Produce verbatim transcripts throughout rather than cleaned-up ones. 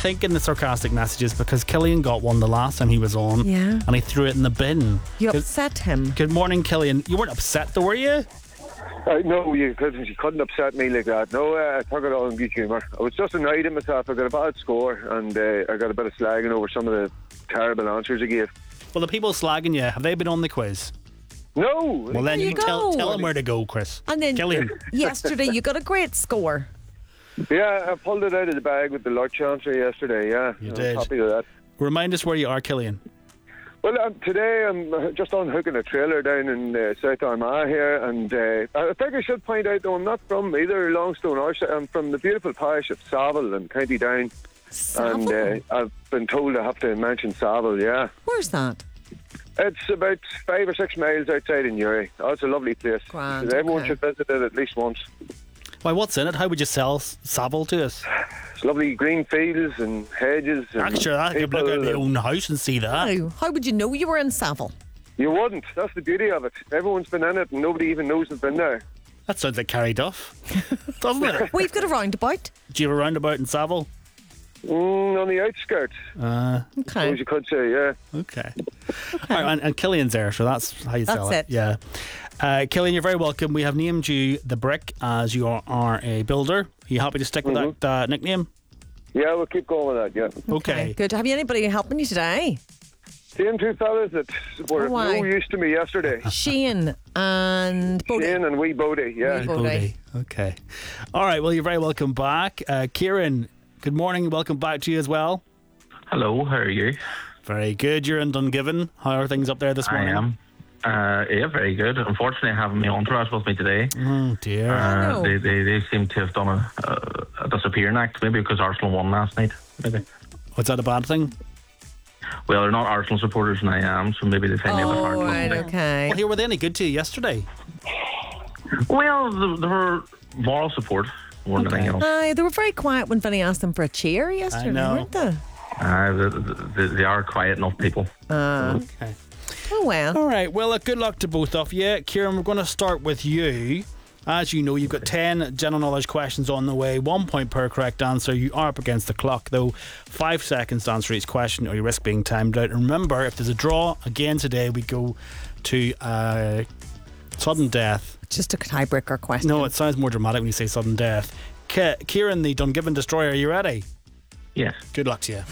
think in the sarcastic messages because Killian got one the last time he was on. Yeah. And he threw it in the bin. You Good, upset him. good morning, Killian. You weren't upset though, were you? Uh, no, you couldn't, you couldn't upset me like that. No, uh, I took it all in good humour. I was just annoyed at myself. I got a bad score and uh, I got a bit of slagging over some of the terrible answers I gave. Well, the people slagging you, have they been on the quiz? No! Well, then you you, can tell, go. tell them where to go, Chris. And then Killian. yesterday you got a great score. Yeah, I pulled it out of the bag with the lunch answer yesterday, yeah. You I was did. happy with that. Remind us where you are, Killian. Well, um, today I'm uh, just unhooking a trailer down in uh, South Armagh here, and uh, I think I should point out, though, I'm not from either Longstone or I'm from the beautiful parish of Saville in County Down. Saville? And uh, I've been told I have to mention Saville, yeah. Where's that? It's about five or six miles outside in Uri. Oh, it's a lovely place. Grand, Everyone okay. should visit it at least once. Why, what's in it? How would you sell S- Saville to us? It's lovely green fields and hedges. And Actually, I could look at my own house and see that. How? How would you know you were in Saville? You wouldn't. That's the beauty of it. Everyone's been in it and nobody even knows they've been there. That sounds like Carrie Duff, doesn't it? We've got a roundabout. Do you have a roundabout in Saville? Mm, on the outskirts, Uh, Okay. as you could say, yeah. okay. All right, and, and Killian's there, so that's how you sell That's it. it. Yeah. Uh, Killian, you're very welcome. We have named you The Brick as you are, are a builder. Are you happy to stick with Mm-hmm. that uh, nickname? Yeah, we'll keep going with that, yeah. Okay. Good. Have you anybody helping you today? Same two fellas that were Oh, why? no use to me yesterday. Shane and Bodie. Shane and wee Bodie, yeah. Wee Bodie. Bodie. Okay. All right, well, you're very welcome back. Uh, Kieran, good morning. Welcome back to you as well. Hello, how are you? Very good. You're in Dungiven. How are things up there this I morning? am. Uh, yeah, very good. Unfortunately, I have my entourage with me today. Oh, dear. Uh, no. they, they they seem to have done a, a, a disappearing act, maybe because Arsenal won last night. Maybe. What's that a bad thing? Well, they're not Arsenal supporters, and I am, so maybe they find me a bit hard. Oh, to right, listen okay. Well, here, were they any good to you yesterday? to. Well, they, they were moral support more than anything else. Aye, they were very quiet when Vinny asked them for a cheer yesterday, I know. weren't they? Uh, they, they, they are quiet enough people. Uh, Okay. oh, well. All right. Well, uh, good luck to both of you. Kieran, we're going to start with you. As you know, you've got ten general knowledge questions on the way. One point per correct answer. You are up against the clock, though. Five seconds to answer each question, or you risk being timed out. And remember, if there's a draw again today, we go to uh, sudden death. Just a tiebreaker question. No, it sounds more dramatic when you say sudden death. K- Kieran, the Dungiven Destroyer, are you ready? Yes. Good luck to you.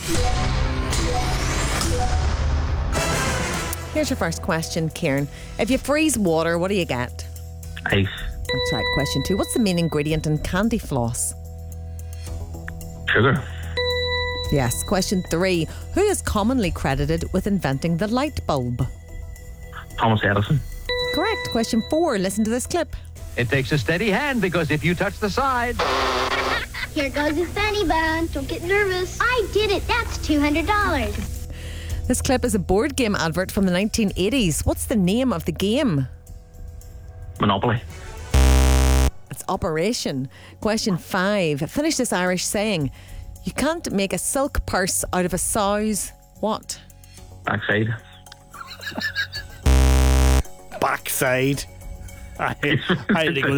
Here's your first question, Kieran. If you freeze water, what do you get? Ice. That's right. Question two. What's the main ingredient in candy floss? Sugar. Yes. Question three. Who is commonly credited with inventing the light bulb? Thomas Edison. Correct. Question four. Listen to this clip. It takes a steady hand because if you touch the side, Here goes his funny bone. Don't get nervous. I did it. That's two hundred dollars. This clip is a board game advert from the nineteen eighties. What's the name of the game? Monopoly. It's Operation. Question five. Finish this Irish saying. You can't make a silk purse out of a sow's what? Backside. Backside. I, I didn't go